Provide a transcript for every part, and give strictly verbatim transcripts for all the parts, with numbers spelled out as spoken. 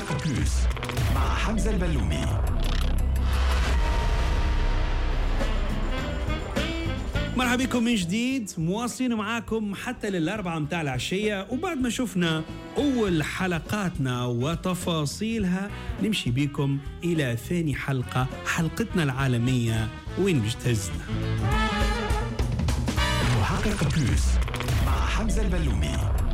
حقيقة بلوس مع حمزة البلومي. مرحبا بكم من جديد، مواصلين معاكم حتى للأربعة متاع العشية. وبعد ما شفنا أول حلقاتنا وتفاصيلها نمشي بكم إلى ثاني حلقة، حلقتنا العالمية وين باش تهزنا. حقيقة بلوس مع حمزة البلومي.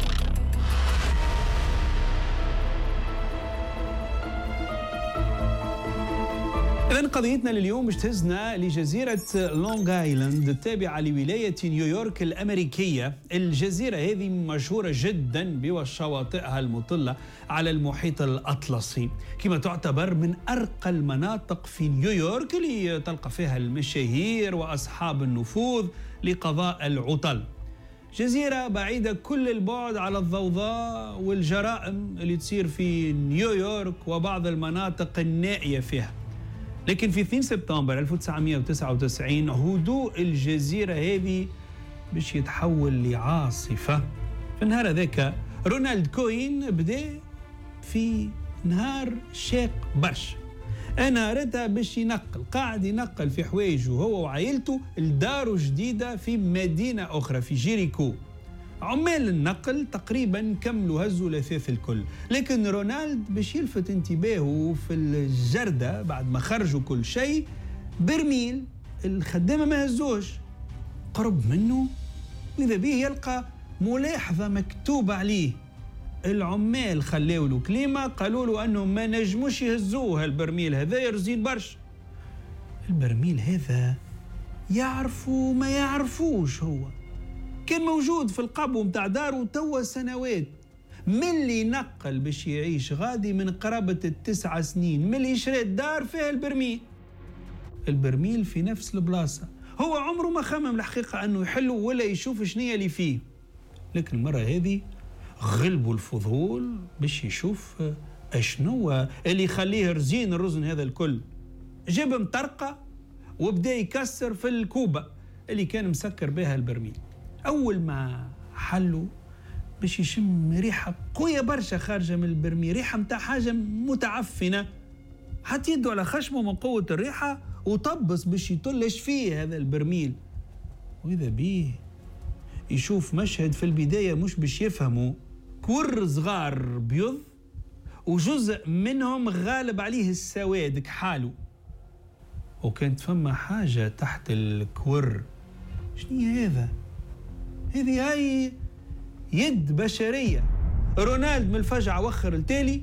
إذن قضيتنا لليوم باش تهزنا لجزيرة لونغ آيلاند التابعة لولاية نيويورك الأمريكية. الجزيرة هذه مشهورة جدا بشواطئها المطلة على المحيط الأطلسي، كما تعتبر من أرقى المناطق في نيويورك اللي تلقى فيها المشاهير وأصحاب النفوذ لقضاء العطل. جزيرة بعيدة كل البعد على الضوضاء والجرائم اللي تصير في نيويورك وبعض المناطق النائية فيها. لكن في اثنين سبتمبر ألف وتسعمئة وتسعة وتسعين هدوء الجزيرة هذه باش يتحول لعاصفة. في النهار هذاك رونالد كوين بدأ في نهار شاق برشا. نهارتها باش ينقل، قاعد ينقل في حوايجه هو وعائلته لداره جديدة في مدينة أخرى في جيريكو. عمال النقل تقريبا كملوا هزوا الأثاث الكل، لكن رونالد باش يلفت انتباهه في الجردة بعد ما خرجوا كل شيء برميل الخدامة ما هزوش. قرب منه وإذا به يلقى ملاحظة مكتوب عليه. العمال خلاوا له كلمة، قالوا له أنهم ما نجموش يهزوه البرميل هذا يرزين برش. البرميل هذا يعرفوا ما يعرفوش، هو كان موجود في القبو متاع داره توا سنوات، من اللي نقل باش يعيش غادي من قرابة التسع سنين، من اللي شرى دار فيها البرميل. البرميل في نفس البلاصة، هو عمره ما خمم الحقيقة أنه يحله ولا يشوف شنية اللي فيه. لكن المرة هذه غلبوا الفضول باش يشوف اشنو اللي يخليه رزين الرزن هذا الكل. جاب مطرقة وبدأ يكسر في الكوبة اللي كان مسكر بها البرميل. أول ما حلوا باش يشم ريحة قوية برشا خارجة من البرميل، ريحة متاع حاجة متعفنة. حط يده على خشمه من قوة الريحة وطبس باش يطلش فيه هذا البرميل. وإذا بيه يشوف مشهد في البداية مش باش يفهموا. كور صغار بيض وجزء منهم غالب عليه السواد كحاله، وكانت فما حاجة تحت الكور. شنية هذا؟ هذه هاي يد بشرية. رونالد من الفجعة وخر التالي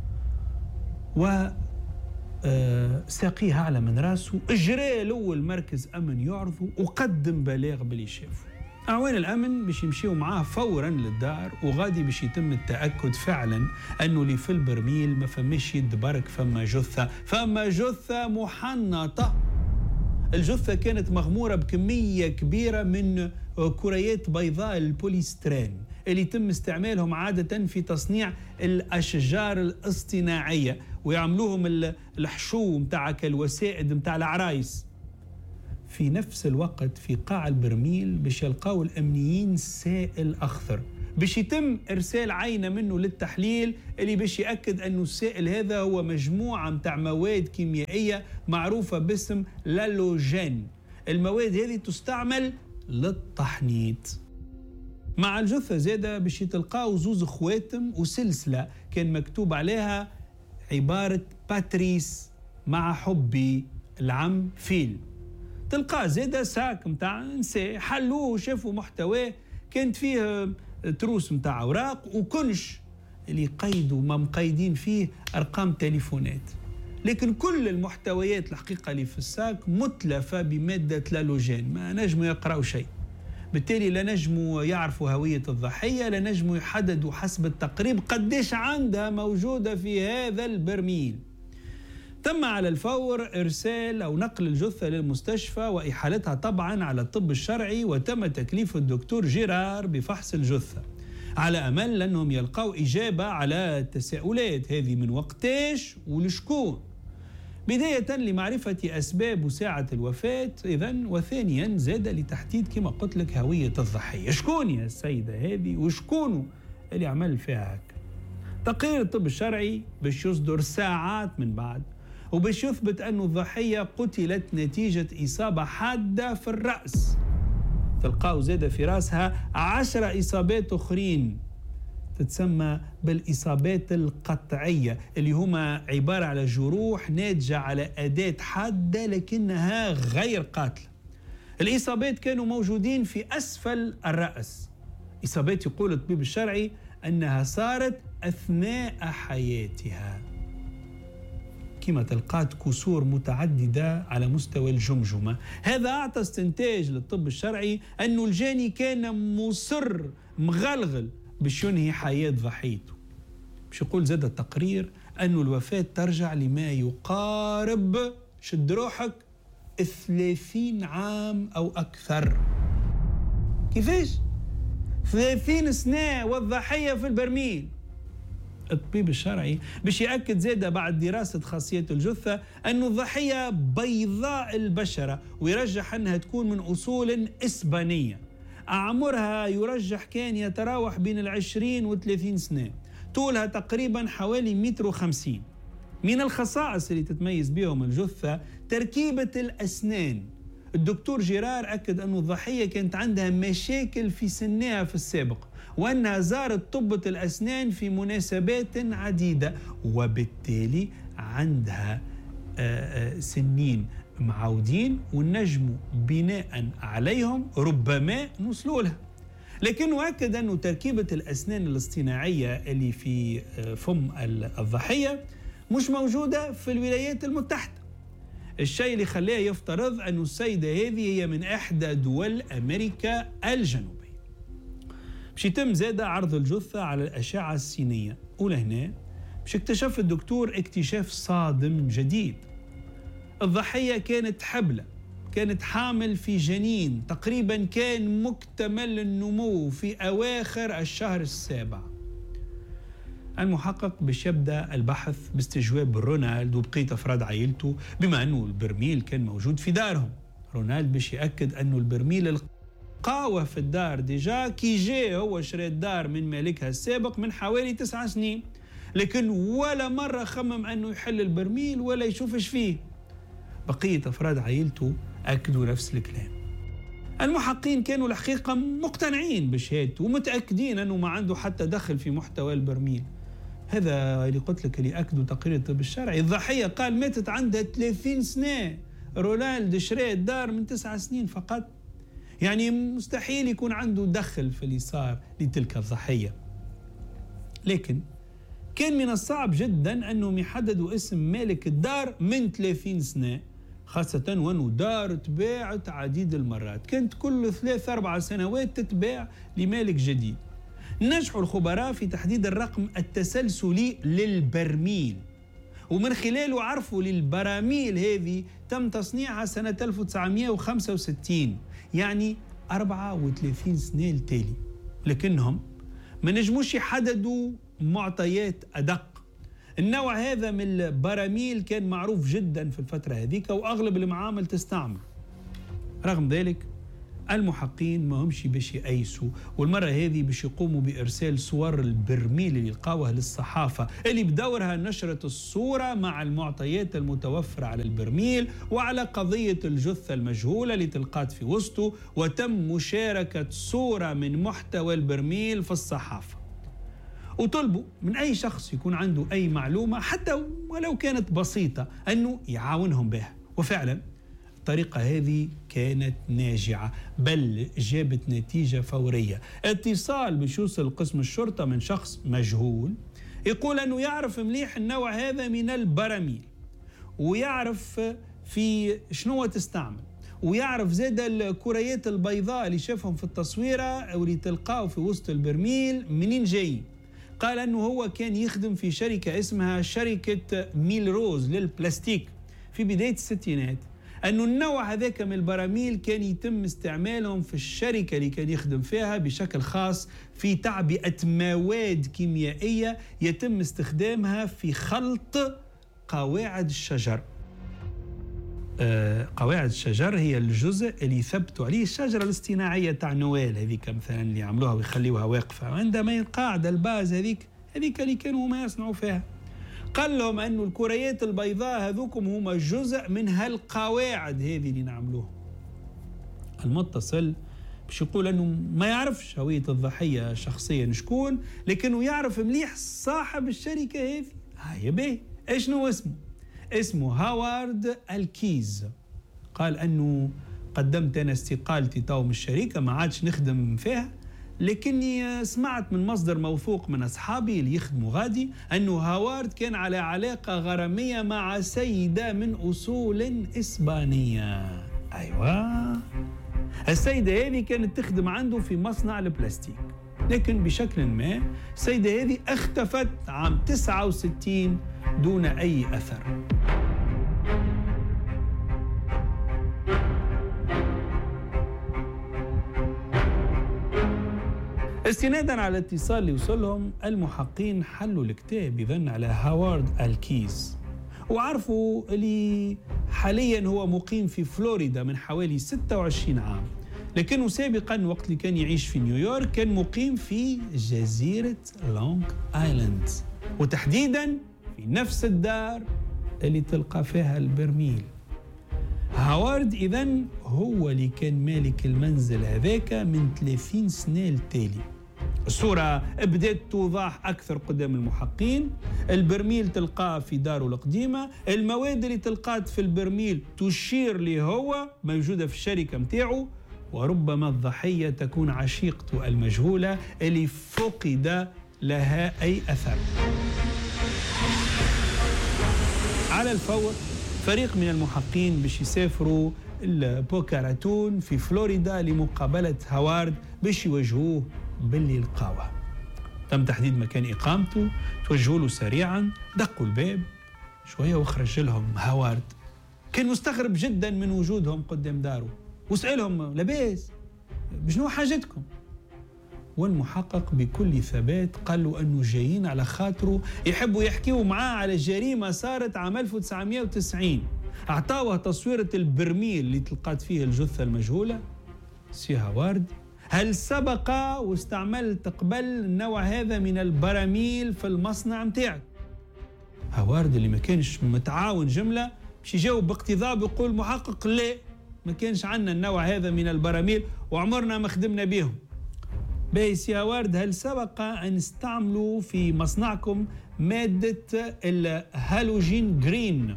و ساقيه أعلى من راسه، اجرى الأول مركز أمن يعرضه وقدم بلاغ باللي شافه. أعوان الأمن باش يمشيوا معاه فورا للدار، وغادي باش يتم التأكد فعلا أنه اللي في البرميل ما فماش يد برك، فما جثة، فما جثة محنطة. الجثة كانت مغمورة بكمية كبيرة من كريات بيضاء البوليسترين اللي يتم استعمالهم عادة في تصنيع الأشجار الاصطناعية، ويعملوهم الحشو متاع كالوسائد متاع العرايس. في نفس الوقت في قاع البرميل باش يلقاو الأمنيين سائل أخضر باش يتم إرسال عينة منه للتحليل اللي باش يأكد أنه السائل هذا هو مجموعة متاع مواد كيميائية معروفة باسم لالوجين. المواد هذه تستعمل للتحنيط. مع الجثة زادة باش يتلقاو زوز خواتم وسلسلة كان مكتوب عليها عبارة باتريس مع حبي العم فيل. تلقاه زادة ساك متاع نساء، حلوه وشافوا محتواه، كانت فيه تروس متاع أوراق وكنش اللي قيدوا ما مقيدين فيه أرقام تليفونات. لكن كل المحتويات الحقيقة اللي في الساك متلفة بمادة لالوجين، ما نجموا يقرأوا شيء. بالتالي لا نجموا يعرفوا هوية الضحية، لا نجموا يحددوا حسب التقريب قديش عندها موجودة في هذا البرميل. تم على الفور إرسال أو نقل الجثة للمستشفى وإحالتها طبعا على الطب الشرعي، وتم تكليف الدكتور جيرار بفحص الجثة على أمل أنهم يلقوا إجابة على التساؤلات هذه من وقتاش ولشكون، بداية لمعرفة أسباب وساعة الوفاة إذن، وثانيا زاد لتحديد كما قلت لك هوية الضحية. شكون يا السيدة هذه وشكونه اللي عمل فيها هكا؟ تقرير الطب الشرعي باش يصدر ساعات من بعد وباش يثبت أن الضحية قتلت نتيجة إصابة حادة في الرأس. تلقاو زادة في رأسها عشر إصابات أخرين تتسمى بالإصابات القطعية، اللي هما عبارة على جروح ناتجة على أداة حادة لكنها غير قاتلة. الإصابات كانوا موجودين في أسفل الرأس، إصابات يقول الطبيب الشرعي أنها صارت أثناء حياتها. كما تلقات كسور متعددة على مستوى الجمجمة. هذا أعطى استنتاج للطب الشرعي أنه الجاني كان مصر مغلغل باش ينهي حياة ضحيته. باش يقول زاد التقرير أنه الوفاة ترجع لما يقارب شد روحك ثلاثين عام أو أكثر. كيفاش؟ ثلاثين سنة والضحية في البرميل. الطبيب الشرعي باش يأكد زادة بعد دراسة خاصية الجثة أن الضحية بيضاء البشرة، ويرجح أنها تكون من أصول إسبانية. أعمرها يرجح كان يتراوح بين العشرين وثلاثين سنة، طولها تقريبا حوالي متر وخمسين. من الخصائص اللي تتميز بهم الجثة تركيبة الأسنان. الدكتور جيرار أكد أن الضحية كانت عندها مشاكل في سنها في السابق، وأنها زارت طبة الأسنان في مناسبات عديدة، وبالتالي عندها سنين معودين والنجم بناء عليهم ربما نوصلوا لها. لكنه أكد أن تركيبة الأسنان الاصطناعية اللي في فم الضحية مش موجودة في الولايات المتحدة، الشيء اللي خلاه يفترض أن السيدة هذه هي من إحدى دول أمريكا الجنوبية. باش يتم زادة عرض الجثة على الأشعة السينية، ولهنا باش اكتشف الدكتور اكتشاف صادم جديد. الضحية كانت حبلة، كانت حامل في جنين تقريبا كان مكتمل النمو في أواخر الشهر السابع. المحقق باش يبدأ البحث باستجواب رونالد وبقية أفراد عائلته، بما أنه البرميل كان موجود في دارهم. رونالد باش يأكد أنه البرميل القاوة في الدار ديجا كي جاء هو شرى الدار من مالكها السابق من حوالي تسع سنين، لكن ولا مرة خمم أنه يحل البرميل ولا يشوفش فيه. بقية أفراد عائلته أكدوا نفس الكلام. المحققين كانوا الحقيقة مقتنعين بشهادته ومتأكدين أنه ما عنده حتى دخل في محتوى البرميل. هذا اللي قلت لك اللي أكدوا تقرير الطب الشرعي. الضحية قال ماتت عندها ثلاثين سنة، رونالد شرى الدار من تسع سنين فقط. يعني مستحيل يكون عنده دخل في اللي صار لتلك الضحية. لكن كان من الصعب جدا أنهم يحددوا اسم مالك الدار من ثلاثين سنة، خاصة وأنه دار تباعت عديد المرات، كانت كل ثلاث أربع سنوات تتباع لمالك جديد. نجحوا الخبراء في تحديد الرقم التسلسلي للبرميل، ومن خلاله عرفوا للبراميل هذه تم تصنيعها سنة ألف وتسعمئة وخمسة وستين، يعني أربعة وثلاثين سنة التالي. لكنهم ما نجموش يحددوا معطيات أدق. النوع هذا من البراميل كان معروف جدا في الفترة هذيك وأغلب المعامل تستعمل. رغم ذلك المحققين ما همش باش يأيسوا، والمرة هذه باش يقوموا بإرسال صور البرميل اللي لقاوها للصحافة، اللي بدورها نشرت الصورة مع المعطيات المتوفرة على البرميل وعلى قضية الجثة المجهولة اللي تلقات في وسطه، وتم مشاركة صورة من محتوى البرميل في الصحافة. وطلبوا من أي شخص يكون عنده أي معلومة حتى ولو كانت بسيطة أنه يعاونهم بها. وفعلا الطريقة هذه كانت ناجعة، بل جابت نتيجة فورية. اتصال باش يوصل قسم الشرطة من شخص مجهول يقول أنه يعرف مليح النوع هذا من البراميل، ويعرف في شنو تستعمل، ويعرف زاد الكريات البيضاء اللي شافهم في التصويرة واللي تلقاه في وسط البرميل منين جاي. قال أنه هو كان يخدم في شركة اسمها شركة ميل روز للبلاستيك في بداية الستينات، أنه النوع هذاك من البراميل كان يتم استعمالهم في الشركة اللي كان يخدم فيها بشكل خاص في تعبئة مواد كيميائية يتم استخدامها في خلط قواعد الشجر. آه قواعد الشجر هي الجزء اللي يثبتوا عليه الشجرة الاصطناعية تاع نوال هذيك مثلا اللي يعملوها ويخليوها واقفة. عندما القاعدة الباز هذيك هذيك اللي كانوا هما يصنعوا فيها. قال لهم أنه الكريات البيضاء هذوكم هما جزء من هالقواعد هذه اللي نعملوها. المتصل باش يقول أنه ما يعرفش هوية الضحية شخصيا شكون، لكنه يعرف مليح صاحب الشركة هذه. هيا باهي، اشنو اسمه؟ اسمه هاوارد الكيز. قال أنه قدمت أنا استقالتي تو من الشركة، ما عادش نخدم فيها، لكني سمعت من مصدر موثوق من أصحابي اللي يخدموا غادي أنه هاوارد كان على علاقة غرامية مع سيدة من أصول إسبانية. أيوة، السيدة هذه كانت تخدم عنده في مصنع البلاستيك، لكن بشكل ما السيدة هذه اختفت عام تسعة وستين دون أي أثر. استنادا على الاتصال اللي وصلهم، المحققين حلوا الكتاب إذن على هاوارد الكيز، وعرفوا اللي حاليا هو مقيم في فلوريدا من حوالي ستة وعشرين عام، لكنه سابقا وقت اللي كان يعيش في نيويورك كان مقيم في جزيرة لونغ آيلاند، وتحديدا في نفس الدار اللي تلقى فيها البرميل. هاوارد إذن هو اللي كان مالك المنزل هذاك من ثلاثين سنة التالي. الصورة بدأت توضح أكثر قدام المحققين. البرميل تلقاه في داره القديمة، المواد اللي تلقات في البرميل تشير لي هو موجودة في الشركة متاعه، وربما الضحية تكون عشيقته المجهولة اللي فقد لها أي أثر. على الفور فريق من المحققين باش يسافروا بوكا راتون في فلوريدا لمقابلة هاوارد باش يواجهوه باللي لقاوه. تم تحديد مكان إقامته، توجهوا له سريعا، دقوا الباب شوية وخرج لهم هاوارد. كان مستغرب جدا من وجودهم قدام داره، وسألهم لاباس بشنو حاجتكم؟ والمحقق بكل ثبات قال له أنه جايين على خاطره يحبوا يحكيوا معاه على جريمة صارت عام ألف وتسعمائة وتسعين. أعطاوه تصويرة البرميل اللي تلقات فيه الجثة المجهولة. سي هاوارد، هل سبق واستعملت قبل النوع هذا من البراميل في المصنع متاعك؟ هاوارد اللي ما كانش متعاون جملة باش يجاوب باقتضاب يقول محقق لا، ما كانش عندنا النوع هذا من البراميل وعمرنا ما خدمنا بيهم. باهي سي هاوارد، هل سبق أن استعملوا في مصنعكم مادة الهالوجين جرين؟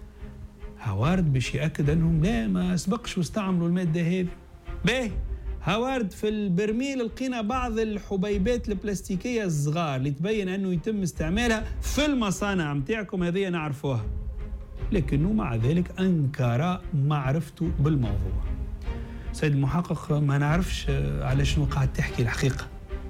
هاوارد باش يأكد أنهم لا، ما سبقش واستعملوا المادة هذه. باهي هاوارد، في البرميل لقينا بعض الحبيبات البلاستيكية الصغار اللي تبين أنه يتم استعمالها في المصانع متاعكم، هذه نعرفوها، لكنه مع ذلك أنكر معرفته بالموضوع. سيد المحقق، ما نعرفش على شنو قاعد تحكي الحقيقة.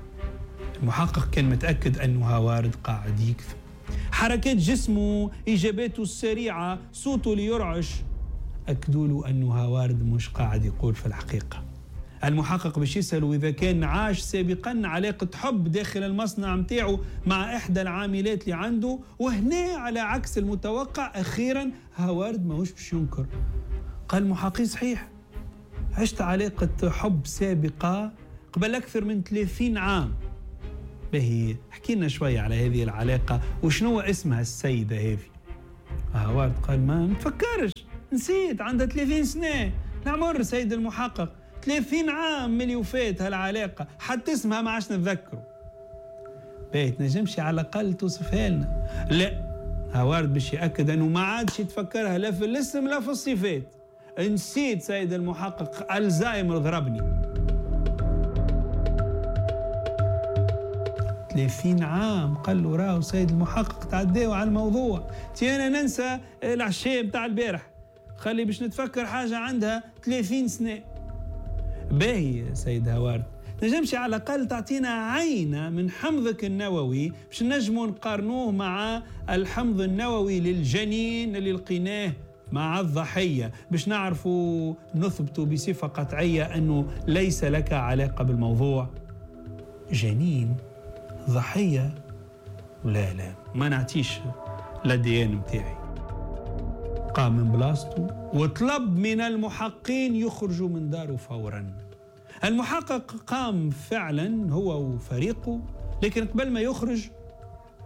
المحقق كان متأكد أنه هاوارد قاعد يكذب. حركات جسمه، إجاباته السريعة، صوته اللي يرعش أكدوا له أنه هاوارد مش قاعد يقول في الحقيقة. المحقق باش يسأله إذا كان عاش سابقا علاقة حب داخل المصنع متاعه مع إحدى العاملات اللي عنده، وهنا على عكس المتوقع أخيرا هاوارد ماهوش باش ينكر. قال المحقق صحيح، عشت علاقة حب سابقة قبل أكثر من ثلاثين عام. باهي احكي لنا شوية على هذه العلاقة وشنو اسمها السيدة هذه؟ هاوارد قال ما نتفكرش، نسيت، عندها ثلاثين سنة العمر سيد المحقق، ثلاثين عام ملي وفات هالعلاقة، حتى اسمها ما عادش نتذكره. باهي تنجمش على الأقل توصفها لنا؟ لا، هاوارد باش يأكد أنه ما عادش يتفكرها لا في الاسم لا في الصفات. نسيت سيد المحقق، الزهايمر ضربني. ثلاثين عام، قال له راهو سيد المحقق تعداوا على الموضوع، تي انا ننسى العشاء بتاع البارح، خلي باش نتفكر حاجه عندها ثلاثين سنه. باهي سيد هاوارد، نجمش على الاقل تعطينا عينه من حمضك النووي باش نجموا نقارنوه مع الحمض النووي للجنين اللي لقيناه مع الضحية باش نعرفوا نثبتوا بصفة قطعية أنه ليس لك علاقة بالموضوع؟ جنين؟ ضحية؟ لا لا، ما نعطيش الدي ان متاعي. قام من بلاصته وطلب من المحققين يخرجوا من داره فورا. المحقق قام فعلا هو وفريقه، لكن قبل ما يخرج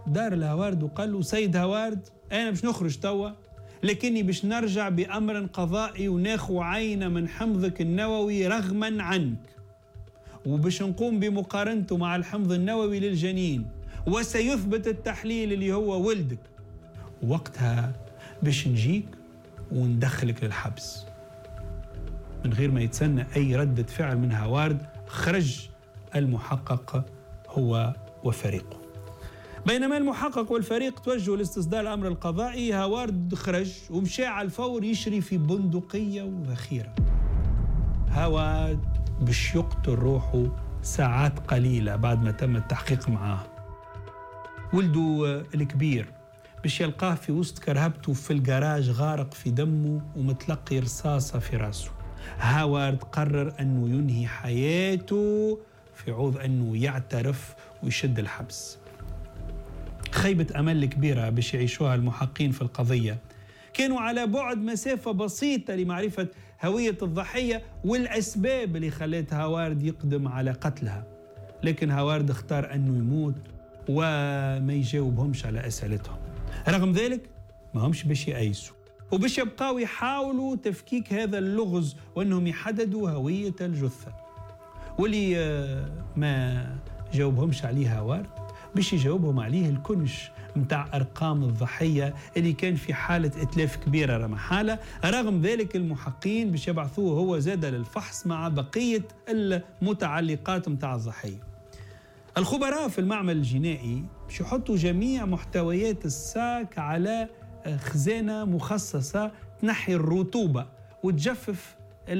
دار الهوارد وقال له سيد هوارد أنا باش نخرج توا، لكني باش نرجع بأمر قضائي وناخو عينة من حمضك النووي رغما عنك، وباش نقوم بمقارنته مع الحمض النووي للجنين، وسيثبت التحليل اللي هو ولدك، وقتها باش نجيك وندخلك للحبس. من غير ما يتسنى أي ردة فعل من هوارد خرج المحقق هو وفريقه. بينما المحقق والفريق توجهوا لاستصدار الأمر القضائي، هوارد خرج ومشى على الفور يشري في بندقية وذخيرة. هوارد باش يقتل روحه ساعات قليلة بعد ما تم التحقيق معاه. ولده الكبير باش يلقاه في وسط كرهبته في الجراج غارق في دمه ومتلقي رصاصة في راسه. هوارد قرر أنه ينهي حياته في عوض أنه يعترف ويشد الحبس. خيبة أمل كبيرة باش يعيشوها المحققين في القضية، كانوا على بعد مسافة بسيطة لمعرفة هوية الضحية والأسباب اللي خلت هوارد يقدم على قتلها، لكن هوارد اختار أنه يموت وما يجاوبهمش على أسئلتهم. رغم ذلك ما همش باش يأيسوا وباش يبقاو يحاولوا تفكيك هذا اللغز وأنهم يحددوا هوية الجثة. واللي ما جاوبهمش عليه هوارد باش يجاوبهم عليه الكنش متاع أرقام الضحية اللي كان في حالة إتلاف كبيرة لا محالة. رغم ذلك المحققين باش يبعثوه هو زاد للفحص مع بقية المتعلقات متاع الضحية. الخبراء في المعمل الجنائي باش يحطوا جميع محتويات الساك على خزانة مخصصة تنحي الرطوبة وتجفف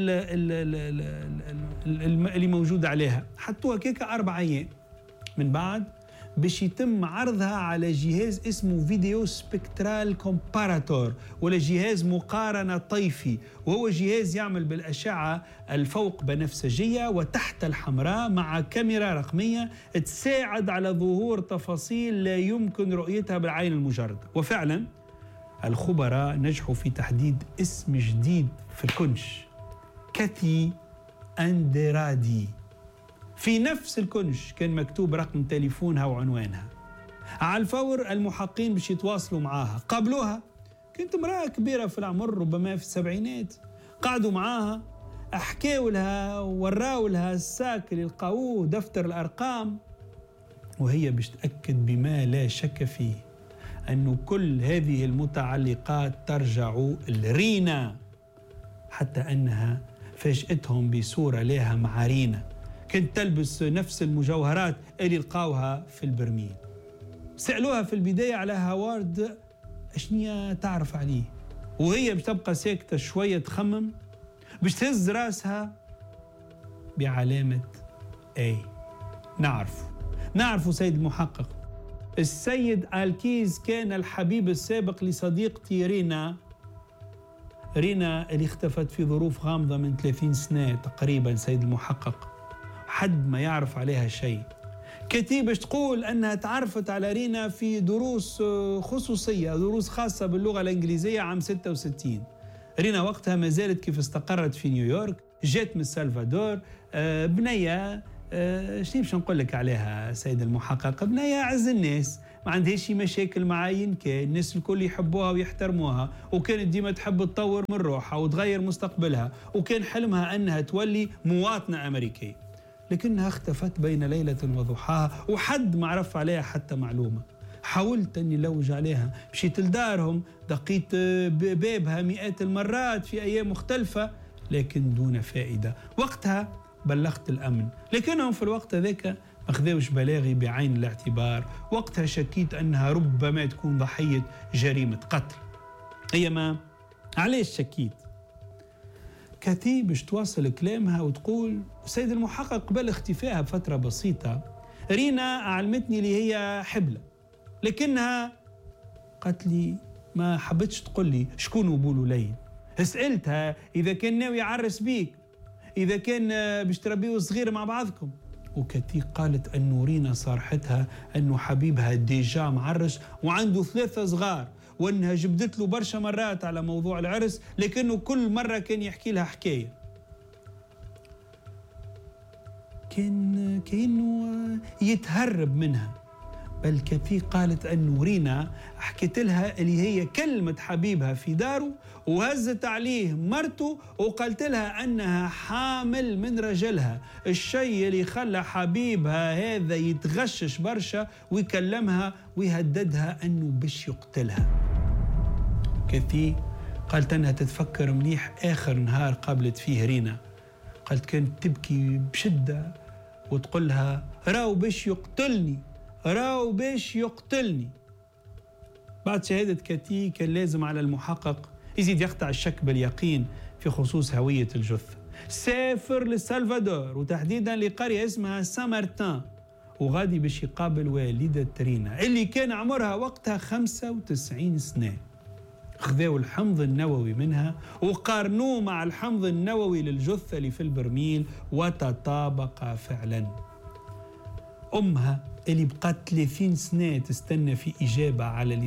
اللي موجود عليها. حطوها كيكا أربع أيام، من بعد باش يتم عرضها على جهاز اسمه فيديو سبكترال كومباراتور ولا جهاز مقارنة طيفي، وهو جهاز يعمل بالأشعة الفوق بنفسجية وتحت الحمراء مع كاميرا رقمية تساعد على ظهور تفاصيل لا يمكن رؤيتها بالعين المجردة. وفعلا الخبراء نجحوا في تحديد اسم جديد في الكنش، كاثي أندرادي. في نفس الكنش كان مكتوب رقم تليفونها وعنوانها. على الفور المحققين باش يتواصلوا معاها، قابلوها، كنت امرأة كبيرة في العمر ربما في السبعينات، قعدوا معاها حكاوا لها وراوا لها الساك اللي لقاوه دفتر الأرقام، وهي باش تأكد بما لا شك فيه أنه كل هذه المتعلقات ترجع لرينا، حتى أنها فاجأتهم بصورة لها مع رينا كانت تلبس نفس المجوهرات اللي لقاوها في البرميل. سألوها في البداية على هوارد اشنيا تعرف عليه، وهي باش تبقى ساكتة شوية تخمم، باش تهز راسها بعلامة اي. نعرف نعرف سيد المحقق، السيد الكيز كان الحبيب السابق لصديقتي رينا رينا اللي اختفت في ظروف غامضة من ثلاثين سنة تقريبا. سيد المحقق حد ما يعرف عليها شيء. كتيبة تقول أنها تعرفت على رينا في دروس خصوصية، دروس خاصة باللغة الإنجليزية عام ستة وستين. رينا وقتها ما زالت كيف استقرت في نيويورك، جات من السلفادور، بنية شنو باش نقول لك عليها سيد المحقق، بنية عز الناس، ما عندهاش مشاكل مع أي كان، الناس الكل يحبوها ويحترموها، وكانت ديما تحب تطور من روحها وتغير مستقبلها، وكان حلمها أنها تولي مواطنة أمريكية. لكنها اختفت بين ليلة وضحاها وحد ما عرف عليها حتى معلومة. حاولت أني لوج عليها، مشيت لدارهم، دقيت بابها مئات المرات في أيام مختلفة، لكن دون فائدة. وقتها بلغت الأمن، لكنهم في الوقت ذاك ما أخذوش بلاغي بعين الاعتبار. وقتها شكيت أنها ربما تكون ضحية جريمة قتل. هي ما علاش شكيت؟ كاتي باش تواصل كلامها وتقول السيد المحقق قبل اختفائها بفترة بسيطة رينا علمتني اللي هي حبلة، لكنها قالت لي ما حبتش تقول لي شكون بولو ليل. سألتها إذا كان ناوي يعرس بيك، إذا كان باش تربيوا صغير مع بعضكم، وكاتي قالت أنه رينا صارحتها أنه حبيبها ديجا معرس وعنده ثلاثة صغار، وأنها جبدت له برشا مرات على موضوع العرس، لكنه كل مرة كان يحكي لها حكاية. كان كأنه يتهرب منها. بل كثير قالت أنه رينا حكيت لها اللي هي كلمة حبيبها في داره وهزت عليه مرته وقالت لها أنها حامل من رجلها، الشيء اللي خلى حبيبها هذا يتغشش برشا ويكلمها ويهددها أنه باش يقتلها. كثير قالت أنها تتفكر مليح آخر نهار قابلت فيه رينا، قالت كانت تبكي بشدة وتقول لها راو باش يقتلني راو باش يقتلني. بعد شهادة كاتي كان لازم على المحقق يزيد يقطع الشك باليقين في خصوص هوية الجثة. سافر للسلفادور وتحديدا لقرية اسمها سان مارتان وغادي باش يقابل والدة رينا اللي كان عمرها وقتها خمسة وتسعين سنة. خذاو الحمض النووي منها وقارنوه مع الحمض النووي للجثة اللي في البرميل وتطابق فعلا. أمها اللي بقت ثلاثين سنة تستنى في إجابة على